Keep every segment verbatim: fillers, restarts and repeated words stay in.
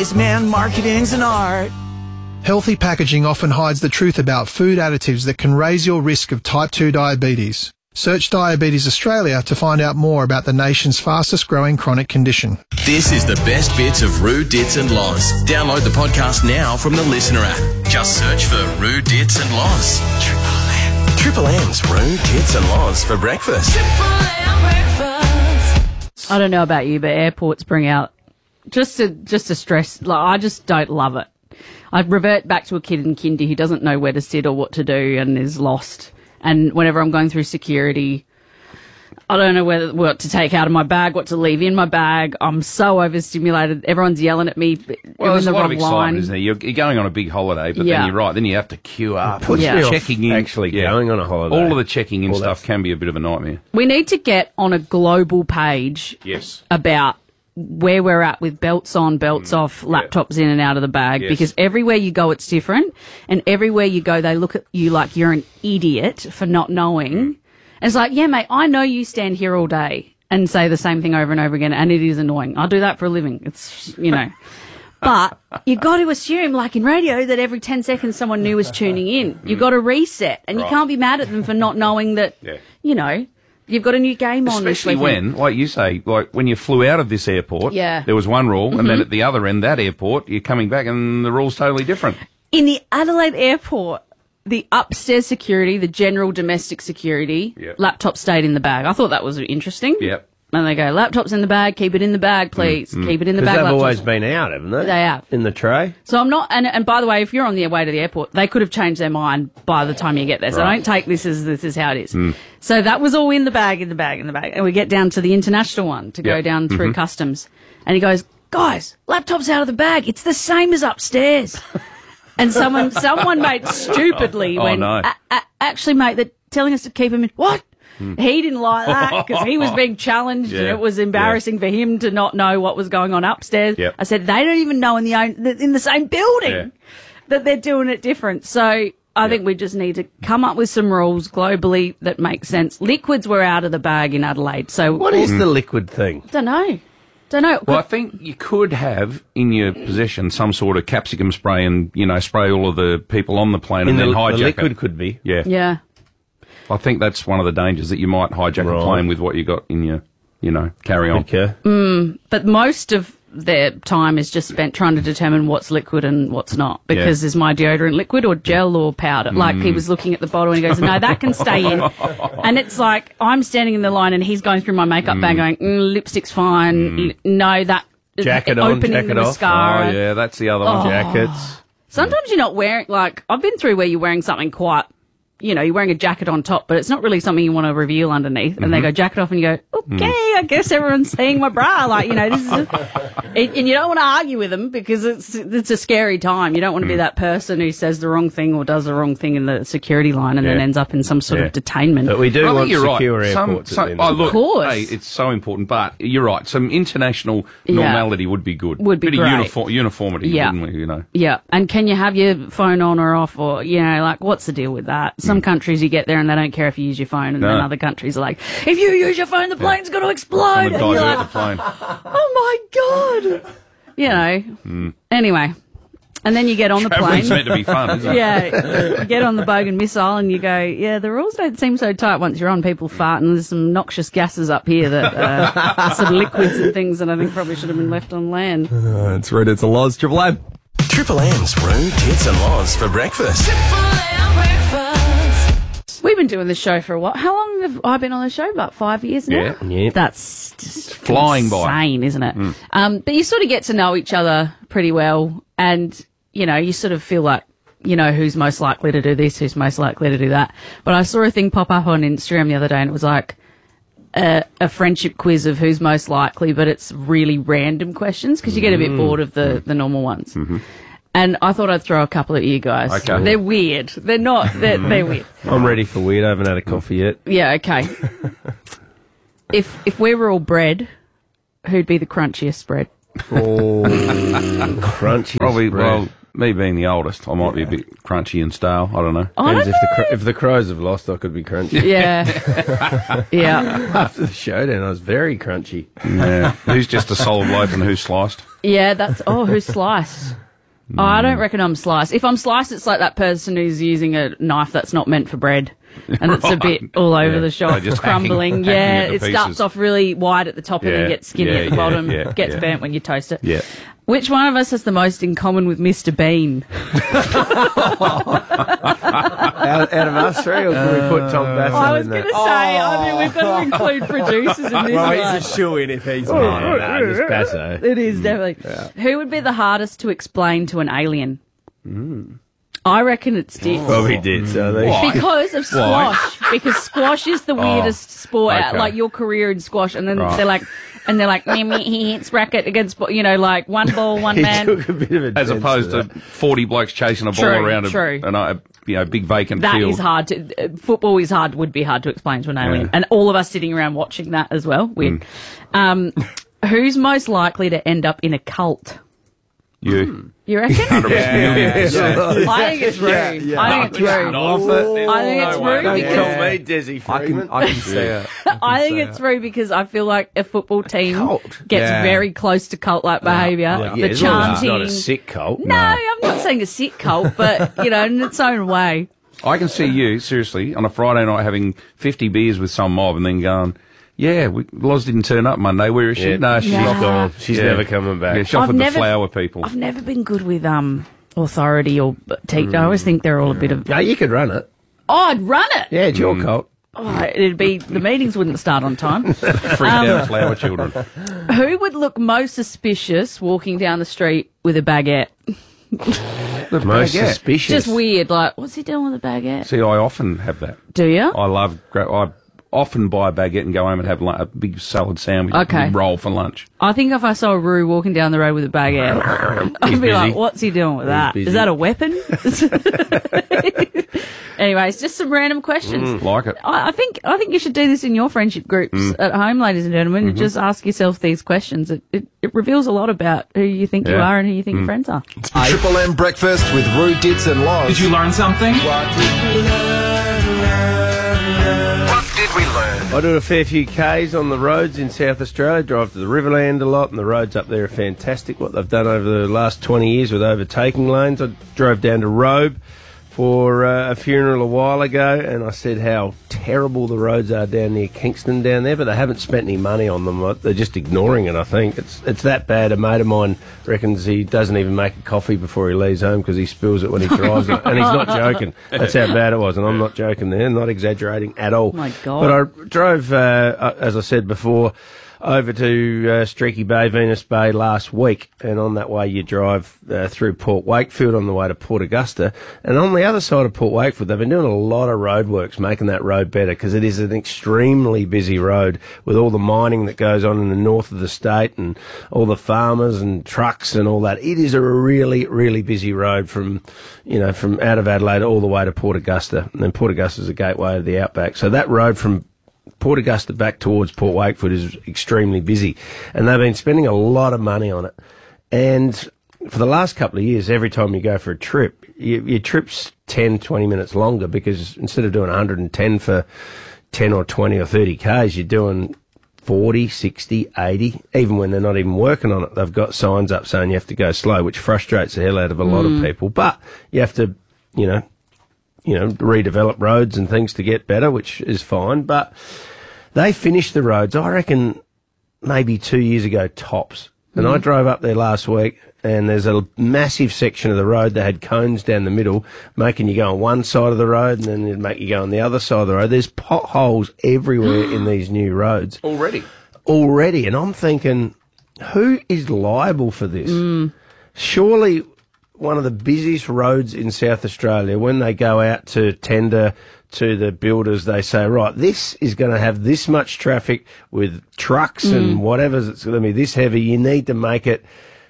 wise man, marketing's an art. Healthy packaging often hides the truth about food additives that can raise your risk of type two diabetes. Search Diabetes Australia to find out more about the nation's fastest growing chronic condition. This is the best bits of Roo, Dits and Loz. Download the podcast now from the Listener app. Just search for Roo, Dits and Loz. Triple M. Triple M's Roo, Dits and Loz for breakfast. Triple M breakfast. I don't know about you, but airports bring out just a, just a stress. Like, I just don't love it. I revert back to a kid in kindy who doesn't know where to sit or what to do and is lost. And whenever I'm going through security, I don't know whether, what to take out of my bag, what to leave in my bag. I'm so overstimulated. Everyone's yelling at me. Well, there's the a lot wrong of excitement, line. isn't there? You're, you're going on a big holiday, but Yeah. then you're right. Then you have to queue up. Puts Yeah. me off Checking in. actually Yeah. going on a holiday. All of the checking in All stuff that- can be a bit of a nightmare. We need to get on a global page Yes. about where we're at with belts on, belts off, laptops in and out of the bag, Yes. because everywhere you go it's different, and everywhere you go they look at you like you're an idiot for not knowing. And it's like, yeah, mate, I know you stand here all day and say the same thing over and over again, and it is annoying. I do that for a living. It's, you know. But you got to assume, like in radio, that every ten seconds someone new is tuning in. You got to reset, and Right. you can't be mad at them for not knowing that, Yeah. you know, you've got a new game on this Especially weekend. when, like you say, like when you flew out of this airport, Yeah. there was one rule, and Mhm. then at the other end, that airport, you're coming back and the rule's totally different. In the Adelaide airport, the upstairs security, the general domestic security, Yep. laptop stayed in the bag. I thought that was interesting. Yep. And they go, laptops in the bag, keep it in the bag, please. Mm, mm. Keep it in the 'Cause bag. they've laptops. always been out, haven't they? They have. In the tray? So I'm not, and, and by the way, if you're on the way to the airport, they could have changed their mind by the time you get there. So Right. don't take this as this is how it is. Mm. So that was all in the bag, in the bag, in the bag. And we get down to the international one to go Yep. down through Mhm. customs. And he goes, guys, laptop's out of the bag. It's the same as upstairs. And someone, someone, mate, stupidly Oh, went, no. "A- a- actually, mate, they're telling us to keep him in. What? Hmm. He didn't like that because he was being challenged and Yeah, it was embarrassing for him to not know what was going on upstairs. Yep. I said, they don't even know in the own, in the same building Yeah. that they're doing it different. So I think we just need to come up with some rules globally that make sense. Liquids were out of the bag in Adelaide. So What is the liquid thing? Don't know. Don't know. Well, I think you could have in your possession some sort of capsicum spray and, you know, spray all of the people on the plane In and then the- the hijack liquid it. could be. Yeah. Yeah. I think that's one of the dangers, that you might hijack Right. a plane with what you got in your, you know, carry on. Okay. Mm, but most of their time is just spent trying to determine what's liquid and what's not. Because Yeah. is my deodorant liquid or gel or powder? Like he Mm. was looking at the bottle and he goes, no, that can stay in. And it's like, I'm standing in the line and he's going through my makeup bag going, mm, lipstick's fine. L- no, that... Jacket on, opening jacket the off. mascara. Oh, yeah, that's the other one. Oh. Jackets. Sometimes you're not wearing, like, I've been through where you're wearing something quite, you know, you're wearing a jacket on top, but it's not really something you want to reveal underneath. And they Mhm. go jacket off and you go, okay, I guess everyone's seeing my bra. Like, you know, this is, a, it, and you don't want to argue with them because it's, it's a scary time. You don't want to be Mm. that person who says the wrong thing or does the wrong thing in the security line and then Yeah. ends up in some sort Yeah. of detainment. But we do I think want you're secure right. Some- airports. some- at the end oh, of the look, day. Of course. hey, it's so important, but you're right. Some international Yeah. normality would be good. Would be Bit great. of uniform, uniformity, Yeah. wouldn't we, you know? Yeah, and can you have your phone on or off, or, you know, like, what's the deal with that? Some countries you get there and they don't care if you use your phone, and then No. other countries are like, if you use your phone, the plane's going to explode. Come and And you're divert like, the plane. oh my God. You know, Mm. anyway. And then you get on the plane. Travelling's meant to be fun, isn't it? Yeah, you get on the Bogan missile and you go, yeah, the rules don't seem so tight once you're on. People fart and there's some noxious gases up here that uh, some liquids and things that I think probably should have been left on land. Uh, it's Red, it's a Loz, Triple M. Triple M's Roo, Dits and Loz for breakfast. We've been doing this show for a while. How long have I been on the show? About five years now? Yeah. Yeah. That's just flying by. insane, isn't it? Mm. Um, but you sort of get to know each other pretty well, and, you know, you sort of feel like, you know, who's most likely to do this, who's most likely to do that. But I saw a thing pop up on Instagram the other day, and it was like a, a friendship quiz of who's most likely, but it's really random questions because you get a bit Mm. bored of the, the normal ones. Mm-hmm. And I thought I'd throw a couple at you guys. Okay. They're weird. They're not. They're, they're weird. I'm ready for weird. I haven't had a coffee yet. Yeah, okay. if if we were all bread, who'd be the crunchiest bread? Oh, crunchy. Probably, bread. well, me being the oldest, I might be a bit crunchy and stale. I don't know. I Depends don't if the cro- if the crows have lost, I could be crunchy. Yeah. Yeah. After the showdown, I was very crunchy. Yeah. Who's just a solid loaf and who's sliced? Yeah, that's... Oh, who's sliced? Oh, I don't reckon I'm sliced. If I'm sliced, it's like that person who's using a knife that's not meant for bread. And it's a bit all over Yeah. the shop, They just crumbling. hacking- yeah, hacking it it to starts pieces. off really wide at the top and Yeah, then gets skinny yeah, at the yeah, bottom, yeah, gets yeah. burnt when you toast it. Yeah. Which one of us has the most in common with Mister Bean? out, out of us three, or can we put Tom Bassett I was in going that? to say, I mean, we've got to include producers in this Well, one. he's a shoe-in if he's man. Nah, just Basso. It is, definitely. Who would be the hardest to explain to an alien? I reckon it's Dick. Probably did, so they... Why? Because of squash. Because squash is the weirdest sport out, okay. like your career in squash, and then Right. they're like, and they're like, me, me, he hits bracket against, you know, like one ball, one He man. took a bit of a As defense opposed to that. forty blokes chasing a ball True, around true. a, an, a you know, big vacant That field. is hard to. Uh, football is hard. Would be hard to explain to an alien, Yeah. and all of us sitting around watching that as well. Weird. Mm. Um, who's most likely to end up in a cult? You. You reckon? Hundred percent. I think it's rude. I think it's No, rude. it's not. I think it's No way. rude Don't because call me Desi I Freeman. can, I can see it. I think it's rude because I feel like a football team Cult. gets Yeah. very close to cult-like behaviour. Yeah, The as long as it's chanting. not a sick cult. No, I'm not saying a sick cult, but you know, in its own way. I can see you, seriously, on a Friday night having fifty beers with some mob and then going, yeah, we, Loz didn't turn up Monday. Where is she? Yeah. No, she's Yeah. off. Gone. She's Yeah. never coming back. Yeah, she's off I've with never- the flower people. I've never been good with um authority or te- I always think they're all a bit of. No, you could run it. Oh, I'd run it. Yeah, it's your cult. Oh, it'd be the meetings wouldn't start on time. Freaked Um, out flower children. Who would look most suspicious walking down the street with a baguette? The Most baguette. suspicious. Just weird. Like, what's he doing with a baguette? See, I often have that. Do you? I love, gra- I often buy a baguette and go home and have lu- a big salad sandwich Okay. and roll for lunch. I think if I saw a Roo walking down the road with a baguette, I'd be busy. like, what's he doing with that? busy. Is that a weapon? Anyways, just some random questions. Like it. I, I think I think you should do this in your friendship groups at home, ladies and gentlemen. and Just ask yourself these questions. It, it, it reveals a lot about who you think you Yeah. are and who you think your friends are. Triple M breakfast with Roo, Dits and Loz. Did you learn something? What did we learn? What did we learn? I do a fair few Ks on the roads in South Australia, drive to the Riverland a lot, and the roads up there are fantastic, what they've done over the last twenty years with overtaking lanes. I drove down to Robe for uh, a funeral a while ago, and I said how terrible the roads are down near Kingston down there, but they haven't spent any money on them. They're just ignoring it, I think. It's it's that bad. A mate of mine reckons he doesn't even make a coffee before he leaves home because he spills it when he drives it. And he's not joking. That's how bad it was, and I'm not joking there, not exaggerating at all. My God. But I drove, uh, as I said before, over to uh, Streaky Bay, Venus Bay last week, and on that way you drive uh, through Port Wakefield on the way to Port Augusta, and on the other side of Port Wakefield they've been doing a lot of roadworks, making that road better, because it is an extremely busy road with all the mining that goes on in the north of the state and all the farmers and trucks and all that. It is a really, really busy road from, you know, from out of Adelaide all the way to Port Augusta, and then Port Augusta is a gateway of the outback. So that road from Port Augusta back towards Port Wakefield is extremely busy, and they've been spending a lot of money on it. And for the last couple of years, every time you go for a trip, you, your trip's ten, twenty minutes longer, because instead of doing one hundred ten for ten or twenty or thirty Ks, you're doing forty, sixty, eighty, even when they're not even working on it. They've got signs up saying you have to go slow, which frustrates the hell out of a lot of people. But you have to, you know, you know, redevelop roads and things to get better, which is fine. But they finished the roads, I reckon, maybe two years ago, tops. And I drove up there last week, and there's a massive section of the road that had cones down the middle, making you go on one side of the road, and then it'd make you go on the other side of the road. There's potholes everywhere in these new roads. Already. Already. And I'm thinking, who is liable for this? Surely one of the busiest roads in South Australia, when they go out to tender to the builders, they say, right, this is going to have this much traffic with trucks and whatever, it's going to be this heavy. You need to make it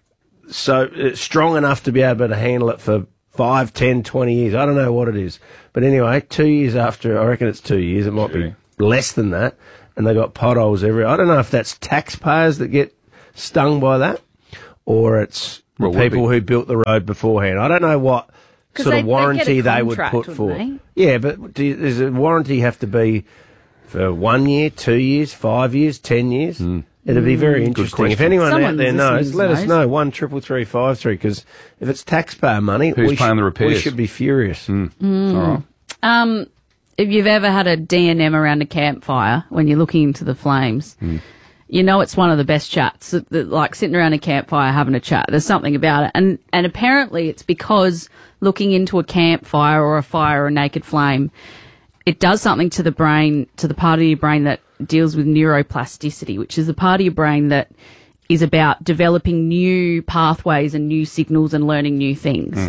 so uh, strong enough to be able to handle it for five, ten, twenty years. I don't know what it is. But anyway, two years after, I reckon it's two years, it might be less than that, and they got potholes everywhere. I don't know if that's taxpayers that get stung by that, or it's Well, the would people be. who built the road beforehand. I don't know what 'Cause sort they- of they warranty get a they would contract, put for. wouldn't Yeah, but do you, does a warranty have to be for one year, two years, five years, ten years? It'd be very interesting. If question. anyone Someone out there knows, listening let us knows. know. One triple three five three. Because if it's taxpayer money, Who's we, paying sh- the repairs? we should be furious. All right. Um, if you've ever had a D and M around a campfire when you're looking into the flames, you know it's one of the best chats. that- that, Like sitting around a campfire having a chat. There's something about it, and and apparently it's because looking into a campfire or a fire or a naked flame, it does something to the brain, to the part of your brain that deals with neuroplasticity, which is the part of your brain that is about developing new pathways and new signals and learning new things.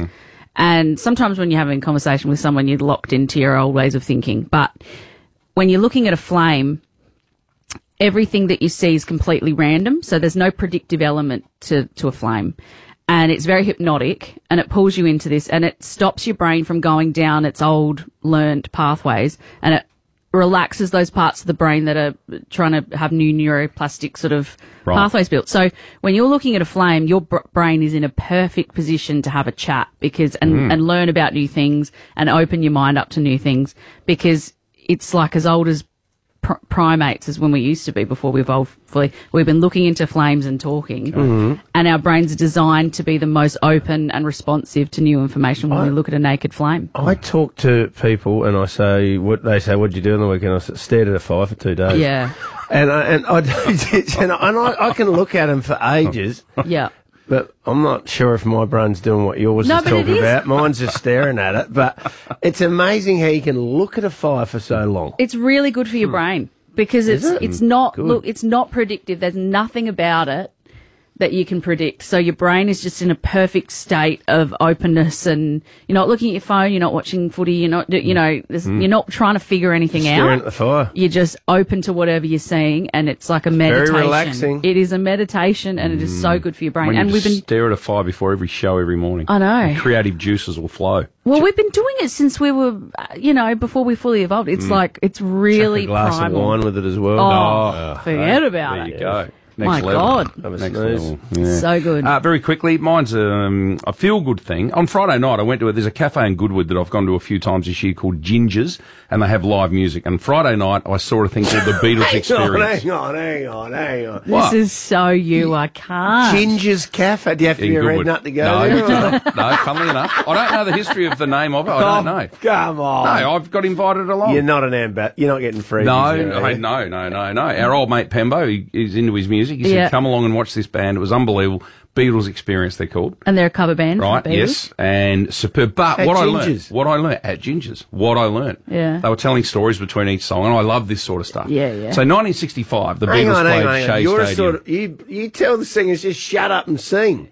And sometimes when you're having a conversation with someone, you're locked into your old ways of thinking. But when you're looking at a flame, everything that you see is completely random. So there's no predictive element to, to a flame. And it's very hypnotic, and it pulls you into this, and it stops your brain from going down its old learned pathways, and it relaxes those parts of the brain that are trying to have new neuroplastic sort of Right. pathways built. So when you're looking at a flame, your br- brain is in a perfect position to have a chat because and, and learn about new things and open your mind up to new things, because it's like as old as pr- primates as when we used to be before we evolved fully. We've been looking into flames and talking, and our brains are designed to be the most open and responsive to new information when we look at a naked flame. I talk to people and I say, what they say, what'd you do on the weekend? I said, stared at a fire for two days. Yeah, And I, and I, and I, and I, I can look at them for ages, yeah. but I'm not sure if my brain's doing what yours No, is but it talking is. about. Mine's just staring at it. But it's amazing how you can look at a fire for so long. It's really good for your brain because it's it? it's not Good. look it's not predictive. There's nothing about it that you can predict. So your brain is just in a perfect state of openness, and you're not looking at your phone, you're not watching footy, you're not you know there's, you're not trying to figure anything Staring out. at the fire. You're just open to whatever you're seeing, and it's like a meditation. relaxing. It is a meditation, and it is so good for your brain. When you And we've just been stare at a fire before every show every morning. I know. Your creative juices will flow. well, we've been doing it since we were, uh, you know, before we fully evolved. It's like it's really a glass primal. of wine with it as well. Oh, forget about There it. you go. Next My level. God. Have a Next snooze. level. Yeah. So good. Uh, very quickly, mine's um, a feel-good thing. On Friday night, I went to a, there's a cafe in Goodwood that I've gone to a few times this year called Ginger's, and they have live music. And Friday night, I saw a thing called the Beatles Hang on, Experience. hang on, hang on, hang on. This What? is so you. I can't. Ginger's Cafe. Do you have to In be a red Goodwood. nut to go no, there? you don't. No, funnily enough. I don't know the history of the name of it. I don't know. Come on. No, I've got invited along. You're not an ambat. You're not getting free. No, I, no, no, no, no. Our old mate Pembo, he, he's into his music. He said, Yeah. come along and watch this band. It was unbelievable. Beatles Experience, they're called. And they're a cover band, Right, from Beatles. yes, and superb. But At what I Ginger's. learned, what I learned at Ginger's, what I learned, Yeah. they were telling stories between each song, and I love this sort of stuff. Yeah, yeah. So nineteen sixty-five, the Hang Beatles on, played hang on, hang on. Shea You're a Stadium. sort of, you, you tell the singers just shut up and sing.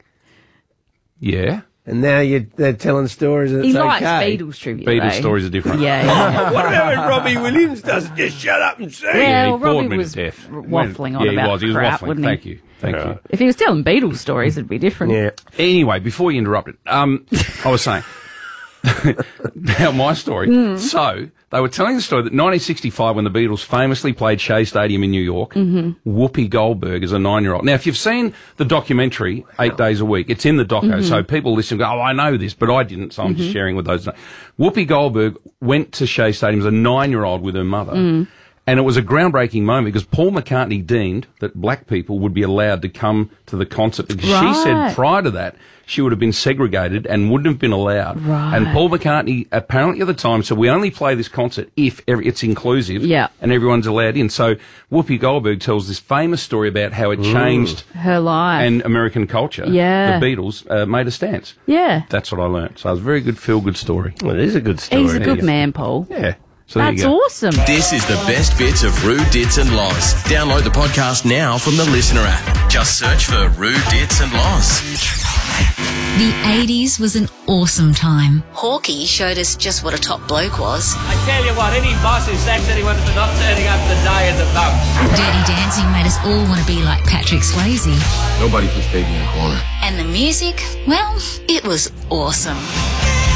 Yeah, And now you're, they're telling stories that He it's likes okay. Beatles trivia. Beatles though. stories are different. Yeah, yeah. What about when Robbie Williams does it? Just shut up and sing. Yeah, Yeah, he well, bored Robbie me was to death. waffling on yeah, about he was. He was crap, waffling. wouldn't he? Thank you, thank you. If he was telling Beatles stories, it'd be different. Yeah. Anyway, before you interrupted, um, I was saying, now my story. Mm. So, they were telling the story that nineteen sixty-five, when the Beatles famously played Shea Stadium in New York, Mm-hmm. Whoopi Goldberg is a nine-year-old. Now, if you've seen the documentary, Eight Days a Week, it's in the doco, Mm-hmm. so people listen and go, oh, I know this, but I didn't, so I'm just sharing with those. Whoopi Goldberg went to Shea Stadium as a nine-year-old with her mother. Mm. And it was a groundbreaking moment because Paul McCartney deemed that black people would be allowed to come to the concert because she said Right. prior to that she would have been segregated and wouldn't have been allowed. Right. And Paul McCartney apparently at the time said, we only play this concert if every, it's inclusive Yeah. and everyone's allowed in. So Whoopi Goldberg tells this famous story about how it changed Her life. and American culture. Yeah. The Beatles uh, made a stance. yeah. That's what I learnt. So it was a very good feel-good story. Well, it is a good story. He's a good Yeah. man, Paul. Yeah. So there you That's go. awesome. This is the best bits of Roo, Dits and Loz. Download the podcast now from the Listener app. Just search for Roo, Dits and Loz. The eighties was an awesome time. Hawkeye showed us just what a top bloke was. I tell you what, any boss who sacks anyone for not turning up the day is a bum. Dirty Dancing made us all want to be like Patrick Swayze. Nobody puts baby in a corner. And the music, well, it was awesome.